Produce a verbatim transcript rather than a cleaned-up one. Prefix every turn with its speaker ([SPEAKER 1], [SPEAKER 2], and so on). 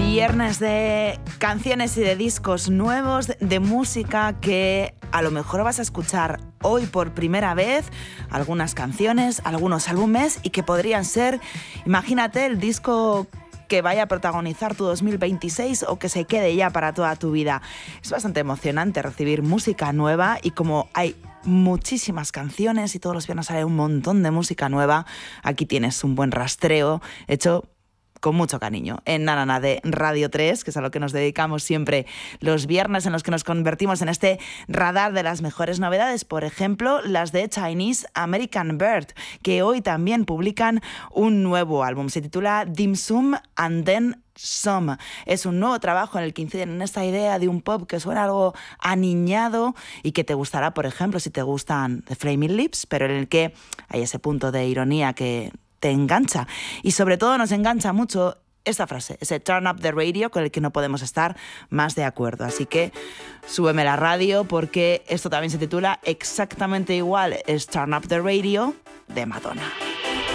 [SPEAKER 1] Viernes de canciones y de discos nuevos, de música que a lo mejor vas a escuchar hoy por primera vez, algunas canciones, algunos álbumes y que podrían ser, imagínate, el disco que vaya a protagonizar tu dos mil veintiséis o que se quede ya para toda tu vida. Es bastante emocionante recibir música nueva y como hay muchísimas canciones y todos los viernes sale un montón de música nueva, aquí tienes un buen rastreo hecho con mucho cariño en Na Na Na de Radio tres, que es a lo que nos dedicamos siempre los viernes, en los que nos convertimos en este radar de las mejores novedades, por ejemplo, las de Chinese American Bird, que hoy también publican un nuevo álbum. Se titula Dim Sum and Then Some. Es un nuevo trabajo en el que inciden en esta idea de un pop que suena algo aniñado y que te gustará, por ejemplo, si te gustan The Flaming Lips, pero en el que hay ese punto de ironía que te engancha. Y sobre todo nos engancha mucho esta frase, ese turn up the radio, con el que no podemos estar más de acuerdo. Así que súbeme la radio, porque esto también se titula exactamente igual, es Turn Up the Radio de Madonna.